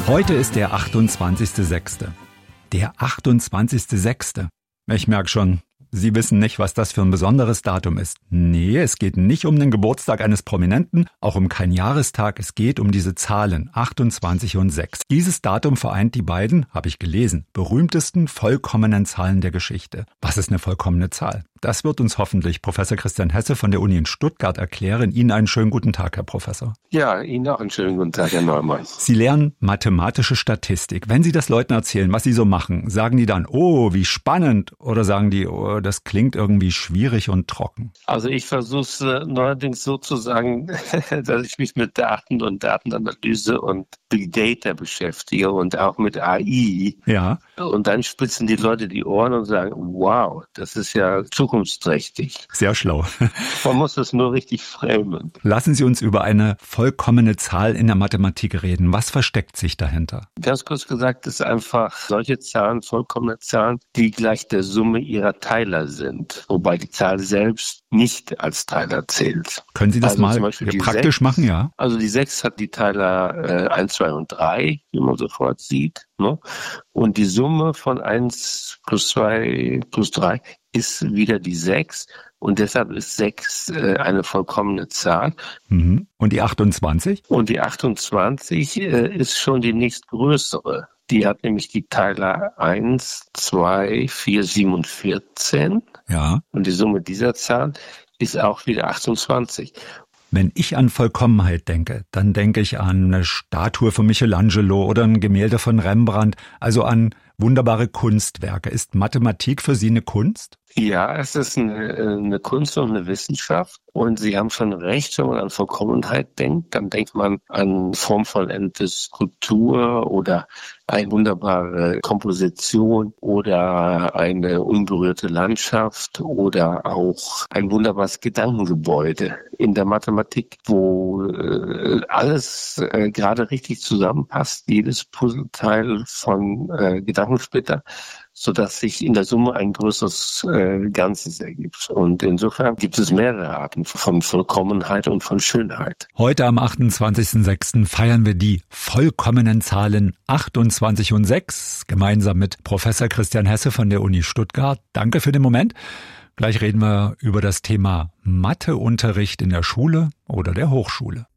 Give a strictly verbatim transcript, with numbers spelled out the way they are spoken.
Heute ist der achtundzwanzigster sechster Der achtundzwanzigster sechster Ich merke schon, Sie wissen nicht, was das für ein besonderes Datum ist. Nee, es geht nicht um den Geburtstag eines Prominenten, auch um keinen Jahrestag. Es geht um diese Zahlen, achtundzwanzig und sechs. Dieses Datum vereint die beiden, habe ich gelesen, berühmtesten vollkommenen Zahlen der Geschichte. Was ist eine vollkommene Zahl? Das wird uns hoffentlich Professor Christian Hesse von der Uni in Stuttgart erklären. Ihnen einen schönen guten Tag, Herr Professor. Ja, Ihnen auch einen schönen guten Tag, Herr Neumann. Sie lernen mathematische Statistik. Wenn Sie das Leuten erzählen, was Sie so machen, sagen die dann, oh, wie spannend, oder sagen die, oh, das klingt irgendwie schwierig und trocken? Also ich versuche es äh, neuerdings so zu sagen, dass ich mich mit Daten und Datenanalyse und Big Data beschäftige und auch mit A I. Ja. Und dann spitzen die Leute die Ohren und sagen, wow, das ist ja zukunftsträchtig. Sehr schlau. Man muss es nur richtig framen. Lassen Sie uns über eine vollkommene Zahl in der Mathematik reden. Was versteckt sich dahinter? Ganz kurz gesagt, ist einfach solche Zahlen, vollkommene Zahlen, die gleich der Summe ihrer Teiler sind. Wobei die Zahl selbst nicht als Teiler zählt. Können Sie das also mal praktisch sechs, machen, ja? Also die sechs hat die Teiler äh, eins, zwei und drei, wie man sofort sieht. Ne? Und die Summe von eins plus zwei plus drei ist wieder die sechs. Und deshalb ist sechs äh, eine vollkommene Zahl. Mhm. Und die achtundzwanzig? Und die achtundzwanzig äh, ist schon die nächstgrößere. Die hat nämlich die Teiler eins, zwei, vier, sieben und vierzehn. Ja. Und die Summe dieser Zahlen ist auch wieder achtundzwanzig. Wenn ich an Vollkommenheit denke, dann denke ich an eine Statue von Michelangelo oder ein Gemälde von Rembrandt, also an wunderbare Kunstwerke. Ist Mathematik für Sie eine Kunst? Ja, es ist eine, eine Kunst und eine Wissenschaft. Und Sie haben schon recht, wenn man an Vollkommenheit denkt, dann denkt man an formvollendete Skulptur oder eine wunderbare Komposition oder eine unberührte Landschaft oder auch ein wunderbares Gedankengebäude in der Mathematik, wo äh, alles äh, gerade richtig zusammenpasst, jedes Puzzleteil von äh, Gedankensplitter, sodass sich in der Summe ein größeres äh, Ganzes ergibt. Und insofern gibt es mehrere Arten von Vollkommenheit und von Schönheit. Heute am achtundzwanzigster sechster feiern wir die vollkommenen Zahlen achtundzwanzig und sechs, gemeinsam mit Professor Christian Hesse von der Uni Stuttgart. Danke für den Moment. Gleich reden wir über das Thema Matheunterricht in der Schule oder der Hochschule.